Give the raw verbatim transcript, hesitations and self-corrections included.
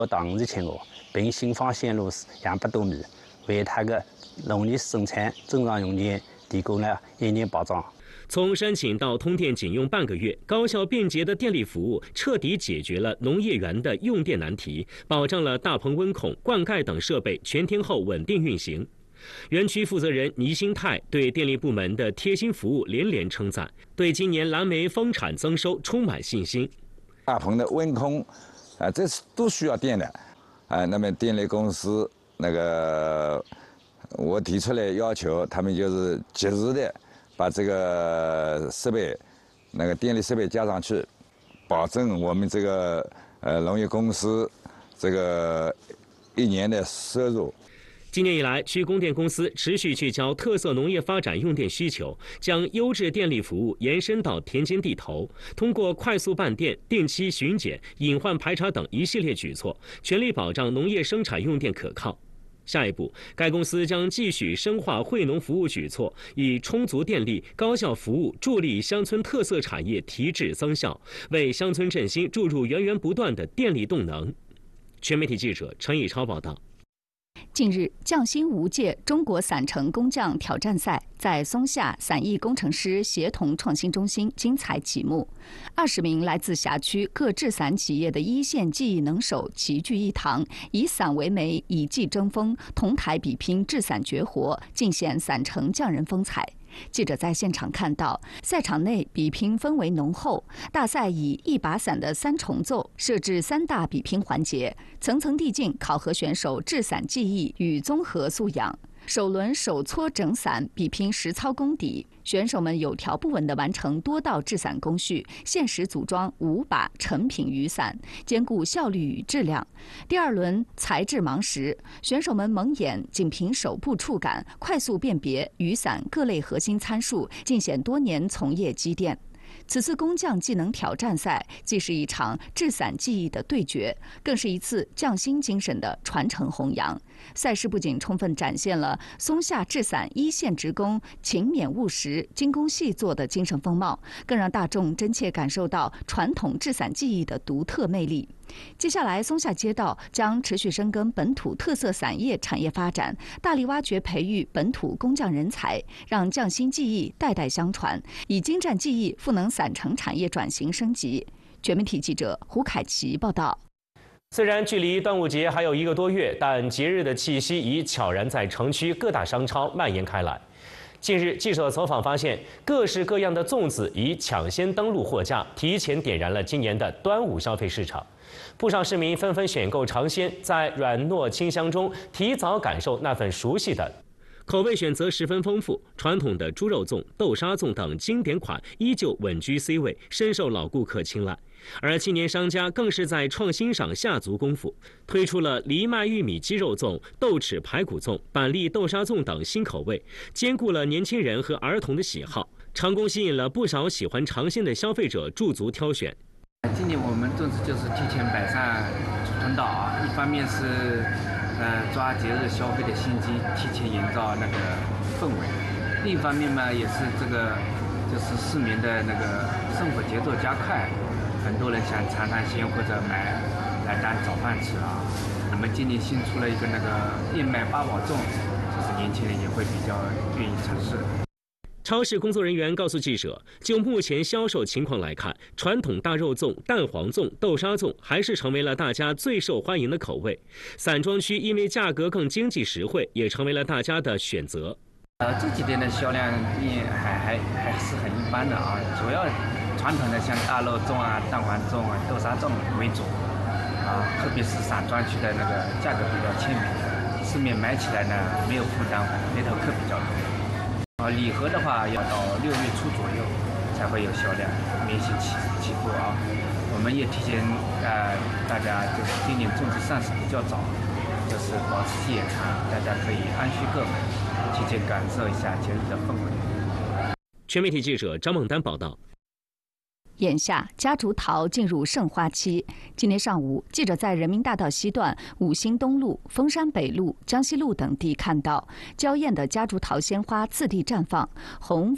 我当日前后并新发线路两百多米，为他的农业生产正常用电提供了一年保障。 从申请到通电仅用半个月，高效便捷的电力服务彻底解决了农业园的用电难题，保障了大棚温控、灌溉等设备全天候稳定运行。园区负责人倪新泰对电力部门的贴心服务连连称赞，对今年蓝莓丰产增收充满信心。 大棚的温控，啊，这是都需要电的，啊，那么电力公司那个我提出来要求，他们就是及时的把这个设备，那个电力设备加上去，保证我们这个呃农业公司这个一年的收入。 今年以来，区供电公司持续聚焦特色农业发展用电需求，将优质电力服务延伸到田间地头，通过快速办电、定期巡检、隐患排查等一系列举措，全力保障农业生产用电可靠。下一步，该公司将继续深化惠农服务举措，以充足电力、高效服务助力乡村特色产业提质增效，为乡村振兴注入源源不断的电力动能。全媒体记者陈以超报道。 近日，匠心无界中国伞城工匠挑战赛在松下伞艺工程师协同创新中心精彩启幕。二十名来自辖区各制伞企业的一线技艺能手齐聚一堂，以伞为媒，以技争锋，同台比拼制伞绝活，尽显伞城匠人风采。记者在现场看到，赛场内比拼氛围浓厚。大赛以一把伞的三重奏设置三大比拼环节，层层递进考核选手制伞技艺与综合素养。首轮手搓整伞比拼实操功底，选手们有条不紊地完成多道制伞工序，限时组装五把成品雨伞，兼顾效率与质量。第二轮材质盲识，选手们蒙眼，仅凭手部触感，快速辨别雨伞各类核心参数，尽显多年从业积淀。此次工匠技能挑战赛既是一场制伞技艺的对决，更是一次匠心精神的传承弘扬。赛事不仅充分展现了松下制伞一线职工勤勉务实、精工细作的精神风貌，更让大众真切感受到传统制伞技艺的独特魅力。接下来，松下街道将持续深耕本土特色伞业产业发展，大力挖掘培育本土工匠人才，让匠心技艺代代相传，以精湛技艺赋能伞城产业转型升级。全媒体记者胡凯琪报道。 虽然距离端午节还有一个多月，但节日的气息已悄然在城区各大商超蔓延开来。近日，记者走访发现，各式各样的粽子已抢先登陆货架，提前点燃了今年的端午消费市场。不少市民纷纷选购尝鲜，在软糯清香中提早感受那份熟悉的。口味选择十分丰富，传统的猪肉粽、豆沙粽等经典款依旧稳居 C 位，深受老顾客青睐。而青年商家更是在创新上下足功夫，推出了藜麦玉米鸡肉粽、豆豉排骨粽、板栗豆沙粽等新口味，兼顾了年轻人和儿童的喜好，成功吸引了不少喜欢尝鲜的消费者驻足挑选。 今年我们粽子就是提前摆上传导啊，一方面是呃抓节日消费的心机，提前营造那个氛围；另一方面嘛，也是这个就是市民的那个生活节奏加快，很多人想尝尝鲜或者买来当早饭吃啊。我们今年新出了一个那个燕麦八宝粽，就是年轻人也会比较愿意尝试。 超市工作人员告诉记者，就目前销售情况来看，传统大肉粽、蛋黄粽、豆沙粽还是成为了大家最受欢迎的口味。散装区因为价格更经济实惠，也成为了大家的选择。 呃，这几天的销量也还还还是很一般的啊，主要传统的像大肉粽啊、蛋黄粽啊、豆沙粽为主啊，特别是散装区的那个价格比较亲民，市面买起来呢没有负担，回头客比较多。啊，礼盒的话要到六月初左右才会有销量，明显起起步啊。我们也提前呃，大家就是今年粽子上市比较早，就是保质期也长，大家可以安居购买，提前感受一下节日的氛围。 全媒体记者张梦丹报道。 眼下夹竹桃进入盛花期。今天上午，记者在人民大道西段、五星东路、峰山北路、江西路等地看到娇艳的夹竹桃鲜花次第绽放，红、